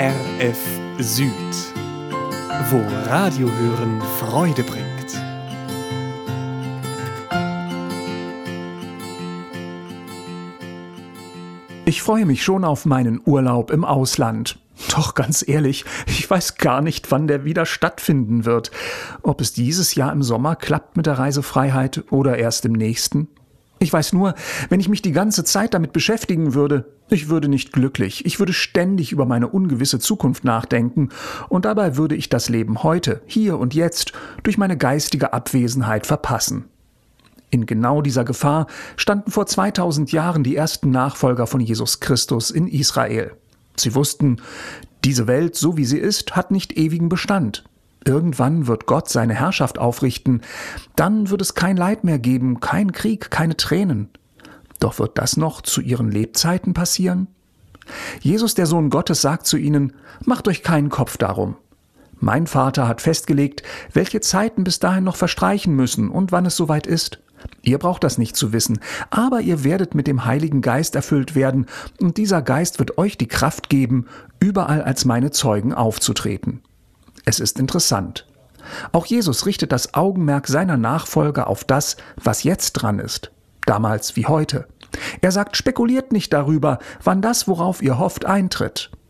RF Süd, wo Radiohören Freude bringt. Ich freue mich schon auf meinen Urlaub im Ausland. Doch ganz ehrlich, ich weiß gar nicht, wann der wieder stattfinden wird. Ob es dieses Jahr im Sommer klappt mit der Reisefreiheit oder erst im nächsten. Ich weiß nur, wenn ich mich die ganze Zeit damit beschäftigen würde, ich würde nicht glücklich. Ich würde ständig über meine ungewisse Zukunft nachdenken und dabei würde ich das Leben heute, hier und jetzt, durch meine geistige Abwesenheit verpassen. In genau dieser Gefahr standen vor 2000 Jahren die ersten Nachfolger von Jesus Christus in Israel. Sie wussten, diese Welt, so wie sie ist, hat nicht ewigen Bestand. Irgendwann wird Gott seine Herrschaft aufrichten. Dann wird es kein Leid mehr geben, kein Krieg, keine Tränen. Doch wird das noch zu ihren Lebzeiten passieren? Jesus, der Sohn Gottes, sagt zu ihnen: Macht euch keinen Kopf darum. Mein Vater hat festgelegt, welche Zeiten bis dahin noch verstreichen müssen und wann es soweit ist. Ihr braucht das nicht zu wissen, aber ihr werdet mit dem Heiligen Geist erfüllt werden und dieser Geist wird euch die Kraft geben, überall als meine Zeugen aufzutreten. Es ist interessant. Auch Jesus richtet das Augenmerk seiner Nachfolger auf das, was jetzt dran ist, damals wie heute. Er sagt, spekuliert nicht darüber, wann das, worauf ihr hofft, eintritt.